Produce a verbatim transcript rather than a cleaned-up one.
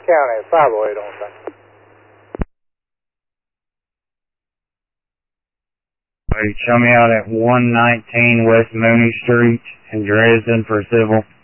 County, five oh eight on time. Show me out at one nineteen West Mooney Street in Dresden for civil.